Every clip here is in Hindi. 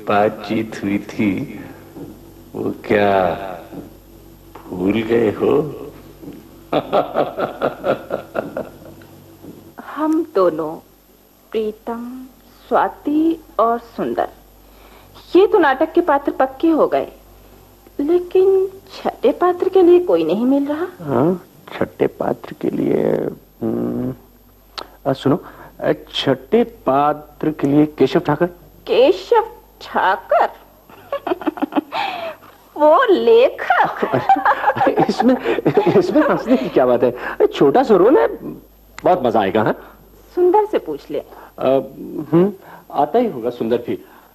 बातचीत हुई थी वो क्या भूल गए हो? हम दोनों, प्रीतम, स्वाति और सुंदर, ये तो नाटक के पात्र पक्के हो गए, लेकिन छठे पात्र के लिए कोई नहीं मिल रहा। हाँ, छठे पात्र के लिए सुनो, छठे पात्र के लिए केशव ठाकर। केशव ठाकर? वो लेखक? इसमें हंसने की क्या बात है? छोटा सा रोल है, बहुत मजा आएगा। हाँ, सुंदर से पूछ ले। आता ही होगा सुंदर भी।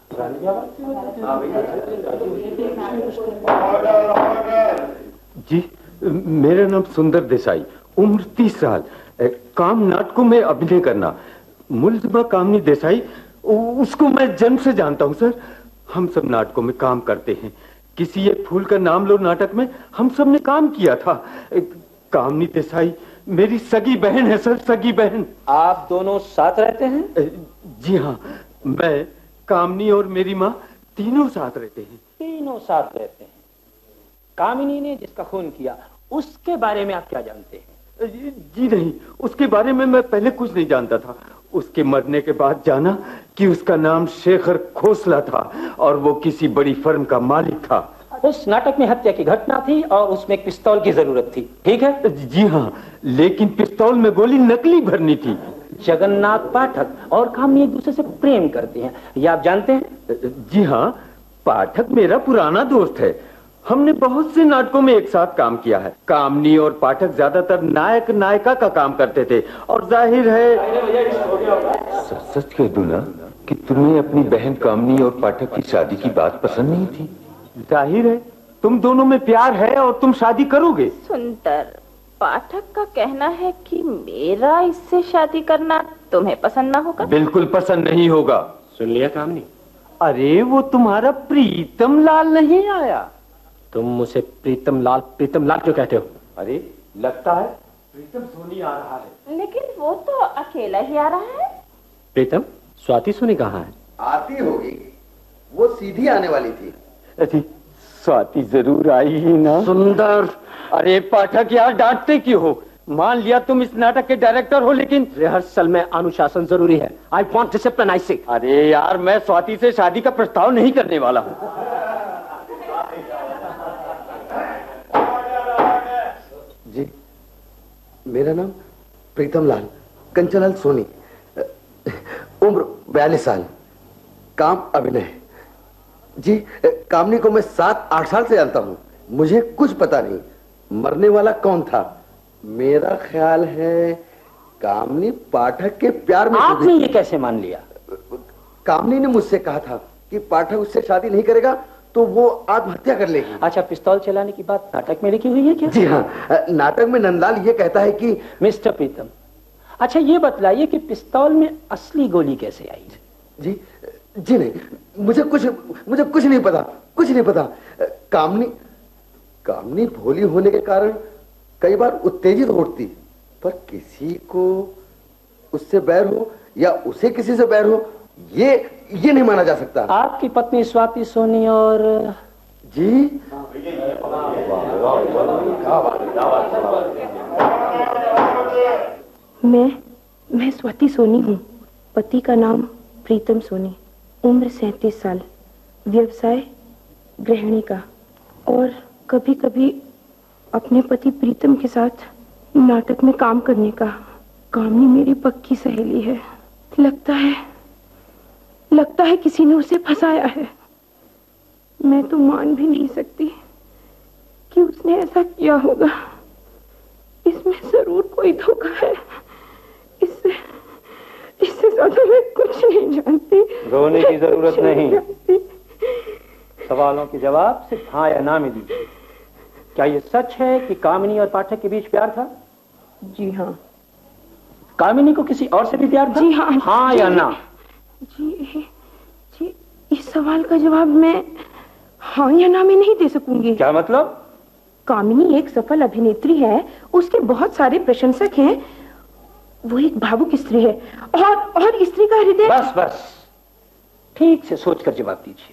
जी, मेरा नाम सुंदर देसाई, उम्र 30 साल, काम नाटकों में अभिनय करना। मुल्ज़िमा कामनी देसाई, उसको मैं जन्म से जानता हूं सर। हम सब नाटकों में काम करते हैं। किसी एक फूल का नाम लो नाटक में हम सब ने काम किया था। कामनी देसाई मेरी सगी बहन है सर, सगी बहन। आप दोनों साथ रहते हैं? जी हाँ, मैं, कामनी और मेरी माँ तीनों साथ रहते हैं। तीनों साथ रहते हैं। कामिनी ने जिसका खून किया उसके बारे में आप क्या जानते हैं? जी नहीं, उसके बारे में मैं पहले कुछ नहीं जानता था। उसके मरने के बाद जाना कि उसका नाम शेखर खोसला था और वो किसी बड़ी फर्म का मालिक था। उस नाटक में हत्या की घटना थी और उसमें एक पिस्तौल की जरूरत थी, ठीक है? जी हाँ, लेकिन पिस्तौल में गोली नकली भरनी थी। जगन्नाथ पाठक और कामनी एक दूसरे से प्रेम करते हैं, ये आप जानते हैं? जी हाँ, पाठक मेरा पुराना दोस्त है। हमने बहुत से नाटकों में एक साथ काम किया है। कामनी और पाठक ज्यादातर नायक नायिका का काम करते थे और जाहिर है, सच कह दूं ना कि तुम्हें अपनी बहन कामनी और पाठक की शादी की बात पसंद नहीं थी। जाहिर है तुम दोनों में प्यार है और तुम शादी करोगे। सुंदर, पाठक का कहना है कि मेरा इससे शादी करना तुम्हें पसंद ना होगा। बिल्कुल पसंद नहीं होगा। सुन लिया कामनी? अरे वो तुम्हारा प्रीतम लाल नहीं आया। तुम मुझे प्रीतम लाल क्यों कहते हो? अरे लगता है प्रीतम सोनी आ रहा है। लेकिन वो तो अकेला ही आ रहा है। प्रीतम, स्वाति सोनी कहाँ है? आती होगी, वो सीधी आने वाली थी। अरे स्वाति जरूर आई ही ना। सुंदर, अरे पाठक यार, डांटते क्यों हो? मान लिया तुम इस नाटक के डायरेक्टर हो, लेकिन रिहर्सल में अनुशासन जरूरी है। आई वांट डिसिप्लिन, आई से। अरे यार, मैं स्वाति से शादी का प्रस्ताव नहीं करने वाला हूँ। जी, मेरा नाम प्रीतम लाल, कंचनलाल सोनी, उम्र 42 साल, काम अभिनय। जी, कामनी को मैं 7-8 साल से जानता हूँ। मुझे कुछ पता नहीं मरने वाला कौन था। मेरा ख्याल है कामनी पाठक के प्यार में। आपने ये कैसे मान लिया? कामनी ने मुझसे कहा था कि पाठक उससे शादी नहीं करेगा तो वो आत्महत्या कर लेगी। अच्छा, पिस्तौल चलाने की बात नाटक में लिखी हुई है क्या? जी हाँ, नाटक में नंदलाल ये कहता है कि मिस्टर प्रीतम, अच्छा ये बतलाइए कि पिस्तौल में असली गोली कैसे आई? जी नहीं, मुझे कुछ नहीं पता, कुछ नहीं पता। कामनी भोली होने के कारण कई बार उत्तेजित होती, पर किसी को उससे बैर हो या उसे किसी से बैर हो, ये नहीं माना जा सकता। आपकी पत्नी स्वाति सोनी और जी, मैं स्वाति सोनी हूँ। पति का नाम प्रीतम सोनी, उम्र 37 साल, व्यवसाय गृहिणी का, और कभी कभी अपने पति प्रीतम के साथ नाटक में काम करने का। कामनी मेरी पक्की सहेली है। लगता है किसी ने उसे फंसाया है। मैं तो मान भी नहीं सकती कि उसने ऐसा किया होगा। इसमें जरूर कोई धोखा है। इससे ज्यादा मैं कुछ नहीं जानती। रोने की जरूरत नहीं। सवालों के जवाब सिर्फ हाँ या ना में दीजिए। क्या ये सच है कि कामिनी और पाठक के बीच प्यार था? जी हाँ। कामिनी को किसी और से भी प्यार था? जी हाँ। हाँ या ना? जी, इस सवाल का जवाब मैं हाँ या ना में नहीं दे सकूंगी। क्या मतलब? कामिनी एक सफल अभिनेत्री है, उसके बहुत सारे प्रशंसक हैं। वो एक भावुक स्त्री है और स्त्री का हृदय। बस ठीक से सोचकर जवाब दीजिए।